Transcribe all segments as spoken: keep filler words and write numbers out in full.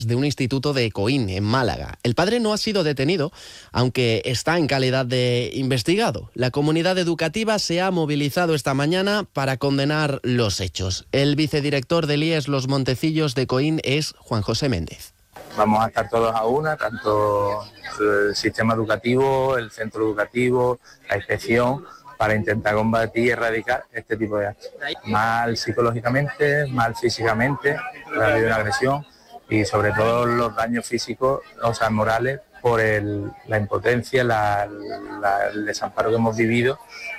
de un instituto de Coín, en Málaga. El padre no ha sido detenido, aunque está en calidad de investigado. La comunidad educativa se ha movilizado esta mañana para condenar los hechos. El vicedirector del I E S Los Montecillos de Coín es Juan José Méndez. Vamos a estar todos a una, tanto el sistema educativo, el centro educativo, la inspección, para intentar combatir y erradicar este tipo de actos. Mal psicológicamente, mal físicamente, ha habido una agresión y sobre todo los daños físicos, o sea, morales, por el, la impotencia, la, la, el desamparo que hemos vivido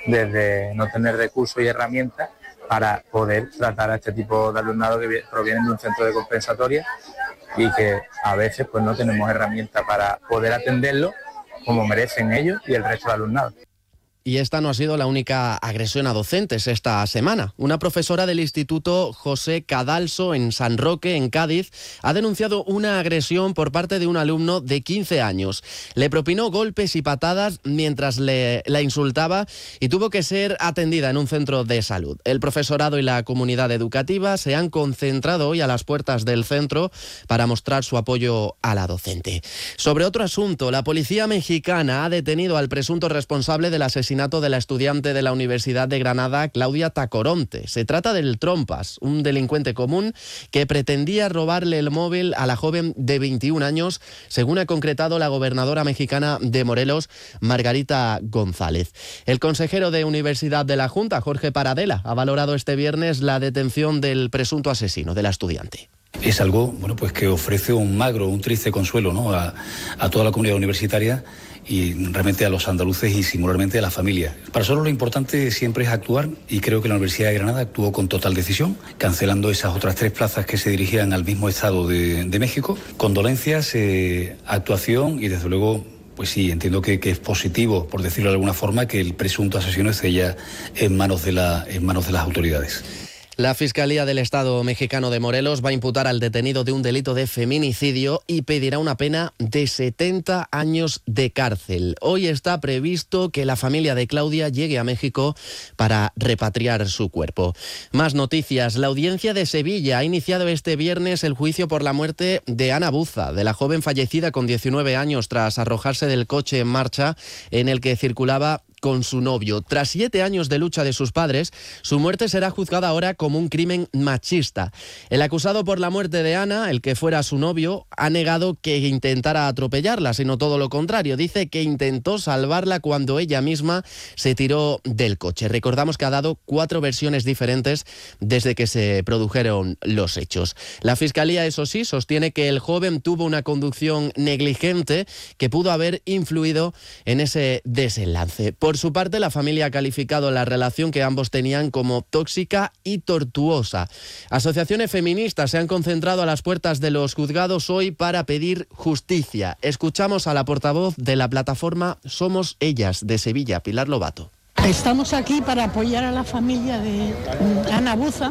desde no tener recursos y herramientas para poder tratar a este tipo de alumnado que provienen de un centro de compensatoria y que a veces pues no tenemos herramientas para poder atenderlo como merecen ellos y el resto del alumnado. Y esta no ha sido la única agresión a docentes esta semana. Una profesora del Instituto José Cadalso en San Roque, en Cádiz, ha denunciado una agresión por parte de un alumno de quince años. Le propinó golpes y patadas mientras le, la insultaba y tuvo que ser atendida en un centro de salud. El profesorado y la comunidad educativa se han concentrado hoy a las puertas del centro para mostrar su apoyo a la docente. Sobre otro asunto, la policía mexicana ha detenido al presunto responsable del asesinato de la estudiante de la Universidad de Granada, Claudia Tacoronte. Se trata del Trompas, un delincuente común que pretendía robarle el móvil a la joven de veintiún años, según ha concretado la gobernadora mexicana de Morelos, Margarita González. El consejero de Universidad de la Junta, Jorge Paradela, ha valorado este viernes la detención del presunto asesino de la estudiante. Es algo, bueno, pues que ofrece un magro, un triste consuelo, ¿no?, a, a toda la comunidad universitaria y realmente a los andaluces y singularmente a la familia. Para nosotros lo importante siempre es actuar y creo que la Universidad de Granada actuó con total decisión, cancelando esas otras tres plazas que se dirigían al mismo estado de, de México. Condolencias, eh, actuación y desde luego, pues sí, entiendo que, que es positivo, por decirlo de alguna forma, que el presunto asesino esté ya en manos de, la, en manos de las autoridades. La Fiscalía del Estado mexicano de Morelos va a imputar al detenido de un delito de feminicidio y pedirá una pena de setenta años de cárcel. Hoy está previsto que la familia de Claudia llegue a México para repatriar su cuerpo. Más noticias. La Audiencia de Sevilla ha iniciado este viernes el juicio por la muerte de Ana Buza, de la joven fallecida con diecinueve años tras arrojarse del coche en marcha en el que circulaba con su novio. Tras siete años de lucha de sus padres, su muerte será juzgada ahora como un crimen machista. El acusado por la muerte de Ana, el que fuera su novio, ha negado que intentara atropellarla, sino todo lo contrario. Dice que intentó salvarla cuando ella misma se tiró del coche. Recordamos que ha dado cuatro versiones diferentes desde que se produjeron los hechos. La Fiscalía, eso sí, sostiene que el joven tuvo una conducción negligente que pudo haber influido en ese desenlace. Por Por su parte, la familia ha calificado la relación que ambos tenían como tóxica y tortuosa. Asociaciones feministas se han concentrado a las puertas de los juzgados hoy para pedir justicia. Escuchamos a la portavoz de la plataforma Somos Ellas de Sevilla, Pilar Lobato. Estamos aquí para apoyar a la familia de Ana Buza,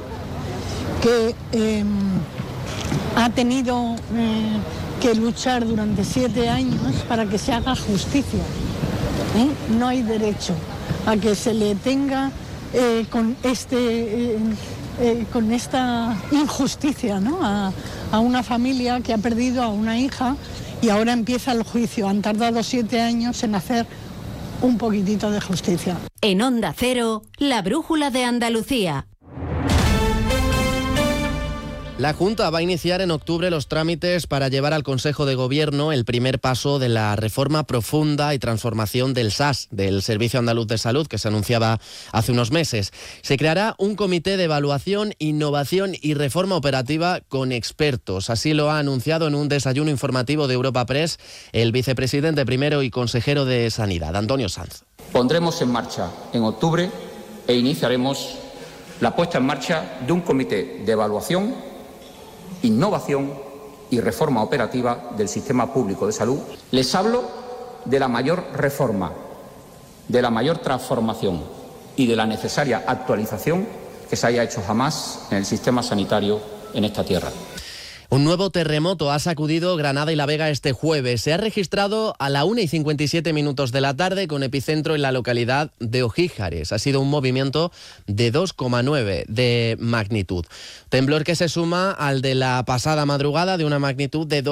que eh, ha tenido eh, que luchar durante siete años para que se haga justicia. ¿Eh? No hay derecho a que se le tenga eh, con este eh, eh, con esta injusticia, ¿no?, a, a una familia que ha perdido a una hija y ahora empieza el juicio. Han tardado siete años en hacer un poquitito de justicia. En Onda Cero, la brújula de Andalucía. La Junta va a iniciar en octubre los trámites para llevar al Consejo de Gobierno el primer paso de la reforma profunda y transformación del S A S, del Servicio Andaluz de Salud, que se anunciaba hace unos meses. Se creará un comité de evaluación, innovación y reforma operativa con expertos. Así lo ha anunciado en un desayuno informativo de Europa Press el vicepresidente primero y consejero de Sanidad, Antonio Sanz. Pondremos en marcha en octubre e iniciaremos la puesta en marcha de un comité de evaluación, innovación y reforma operativa del sistema público de salud. Les hablo de la mayor reforma, de la mayor transformación y de la necesaria actualización que se haya hecho jamás en el sistema sanitario en esta tierra. Un nuevo terremoto ha sacudido Granada y La Vega este jueves. Se ha registrado a la una y cincuenta y siete minutos de la tarde con epicentro en la localidad de Ojíjares. Ha sido un movimiento de dos coma nueve de magnitud. Temblor que se suma al de la pasada madrugada de una magnitud de dos.